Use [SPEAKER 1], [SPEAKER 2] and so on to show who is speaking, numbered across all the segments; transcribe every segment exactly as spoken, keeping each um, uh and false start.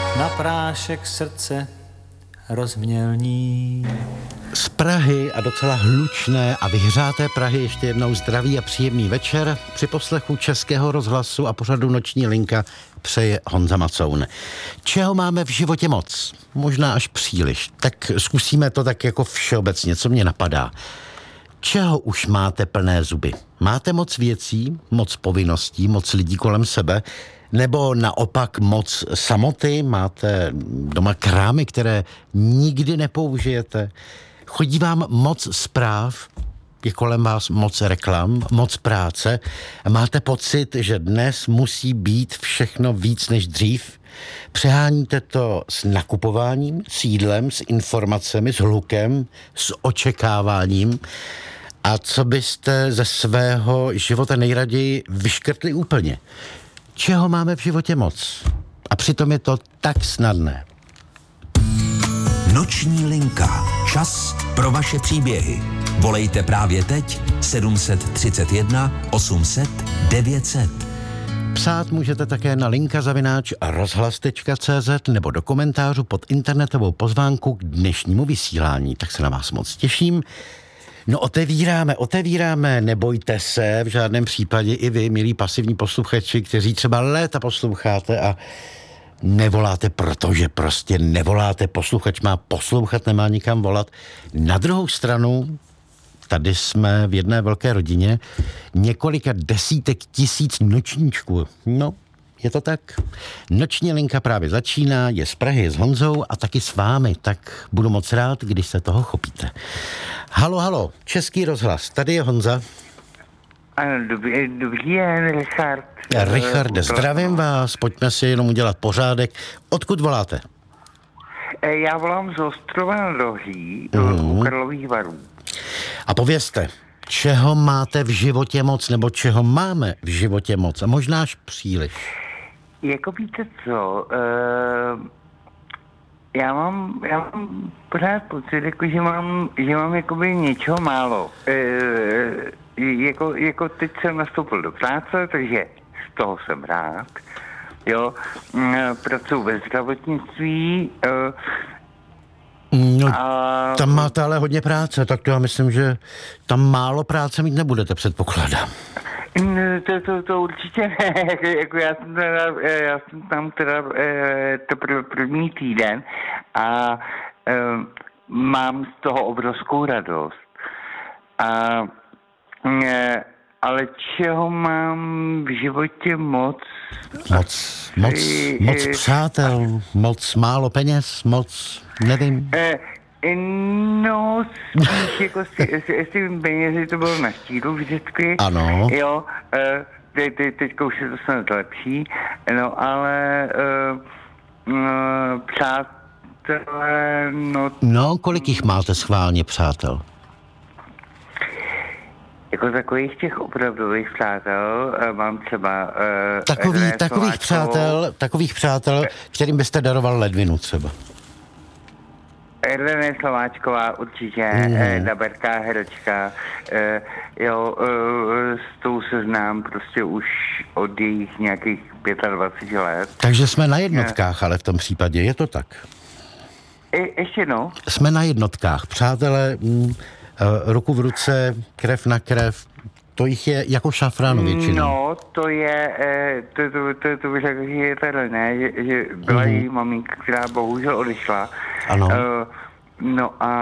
[SPEAKER 1] na prášek srdce rozmělní.
[SPEAKER 2] Z Prahy a docela hlučné a vyhřáté Prahy ještě jednou zdraví a příjemný večer. Při poslechu Českého rozhlasu a pořadu Noční linka přeje Honza Macoun. Čeho máme v životě moc? Možná až příliš. Tak zkusíme to tak jako všeobecně, co mě napadá. Čeho už máte plné zuby? Máte moc věcí, moc povinností, moc lidí kolem sebe? Nebo naopak moc samoty? Máte doma krámy, které nikdy nepoužijete? Chodí vám moc zpráv? Je kolem vás moc reklam, moc práce? Máte pocit, že dnes musí být všechno víc než dřív? Přeháníte to s nakupováním, s jídlem, s informacemi, s hlukem, s očekáváním? A co byste ze svého života nejraději vyškrtli úplně? Čeho máme v životě moc? A přitom je to tak snadné.
[SPEAKER 3] Noční linka. Čas pro vaše příběhy. Volejte právě teď sedm set třicet jedna osm set devět set.
[SPEAKER 2] Psát můžete také na linka zavináč rozhlas tečka cé zet nebo do komentářů pod internetovou pozvánku k dnešnímu vysílání. Tak se na vás moc těším. No otevíráme, otevíráme, nebojte se, v žádném případě i vy, milí pasivní posluchači, kteří třeba léta posloucháte a nevoláte, protože prostě nevoláte. Posluchač má poslouchat, nemá nikam volat. Na druhou stranu, tady jsme v jedné velké rodině, několika desítek tisíc nočníčků. No, je to tak. Noční linka právě začíná, je z Prahy, je s Honzou a taky s vámi, tak budu moc rád, když se toho chopíte. Halo, halo, Český rozhlas, tady je Honza.
[SPEAKER 4] Ano, dobrý, dobrý den, Richard.
[SPEAKER 2] Richarde, zdravím vás, pojďme si jenom udělat pořádek. Odkud voláte?
[SPEAKER 4] Já volám z Ostrova nad Ohří,
[SPEAKER 2] Mm.
[SPEAKER 4] u Karlových Varů.
[SPEAKER 2] A povězte, čeho máte v životě moc, nebo čeho máme v životě moc, a možná až příliš?
[SPEAKER 4] Jako víte co, uh, já mám, já mám pořád pocit, jako, že mám, že mám jakoby něčeho málo. Uh, jako, jako teď jsem nastoupil do práce, takže z toho jsem rád. Jo, uh, pracuji ve zdravotnictví, uh,
[SPEAKER 2] No,
[SPEAKER 4] a...
[SPEAKER 2] tam máte ale hodně práce, tak to já myslím, že tam málo práce mít nebudete, předpokládám.
[SPEAKER 4] No, to, to, to určitě ne, jako, jako já jsem teda, já jsem tam teda to pr- první týden a e, mám z toho obrovskou radost. A, e, ale čeho mám v životě moc?
[SPEAKER 2] Moc, moc, moc přátel, moc málo peněz, moc, nevím.
[SPEAKER 4] E, No, spíš jako s, s, s tím penězi to bylo na štíru vždycky.
[SPEAKER 2] Ano.
[SPEAKER 4] Jo, e, te, te, teďka už je to snad lepší, no ale e, e, přátelé, no...
[SPEAKER 2] No, kolik jich máte schválně, přátel?
[SPEAKER 4] Jako takových těch opravdových přátel e, mám třeba... E,
[SPEAKER 2] Takový,
[SPEAKER 4] René
[SPEAKER 2] takových
[SPEAKER 4] Slováčkovou.
[SPEAKER 2] přátel, takových přátel, kterým byste daroval ledvinu třeba.
[SPEAKER 4] René Slováčková určitě,
[SPEAKER 2] Mm.
[SPEAKER 4] eh, daberská herečka, eh, jo, eh, s tou se znám prostě už od jejich nějakých dvacet pět let.
[SPEAKER 2] Takže jsme na jednotkách, ale v tom případě je to tak.
[SPEAKER 4] E, ještě no?
[SPEAKER 2] Jsme na jednotkách, přátelé, mm, ruku v ruce, krev na krev, to jich je jako šafránu většinou.
[SPEAKER 4] No, to je, eh, to, to, to, to bych řekl, že je to René, že, že byla
[SPEAKER 2] Mhm.
[SPEAKER 4] její maminka, která bohužel odešla.
[SPEAKER 2] Ano.
[SPEAKER 4] Eh, no a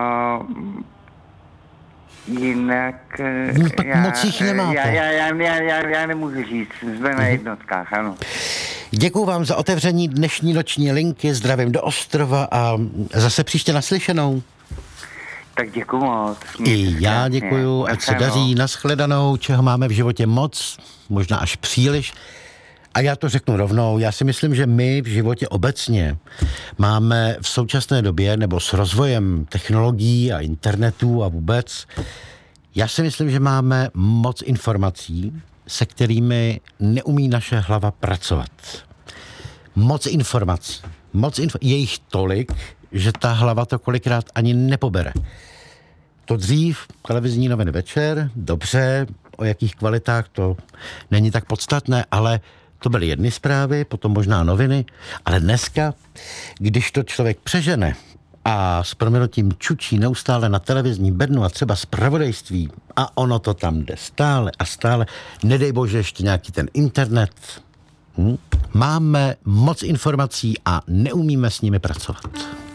[SPEAKER 4] jinak... eh,
[SPEAKER 2] No, pak moc jich nemáte.
[SPEAKER 4] Já, já, já, já, já, já nemůžu říct, jsme na jednotkách, ano.
[SPEAKER 2] Děkuju vám za otevření dnešní noční linky, zdravím do Ostrova a zase příště naslyšenou.
[SPEAKER 4] Tak děkuju moc.
[SPEAKER 2] I já děkuju, ať se daří, nashledanou, čeho máme v životě moc, možná až příliš. A já to řeknu rovnou, já si myslím, že my v životě obecně máme v současné době, nebo s rozvojem technologií a internetu a vůbec, já si myslím, že máme moc informací, se kterými neumí naše hlava pracovat. Moc informací. Moc inf- je jich tolik, že ta hlava to kolikrát ani nepobere. To dřív, televizní noviny večer, dobře, o jakých kvalitách to není tak podstatné, ale To byly jedny zprávy, potom možná noviny, ale dneska, když to člověk přežene a s proměnutím čučí neustále na televizní bednu a třeba zpravodajství a ono to tam jde stále a stále, nedej bože ještě nějaký ten internet. Hm? Máme moc informací a neumíme s nimi pracovat.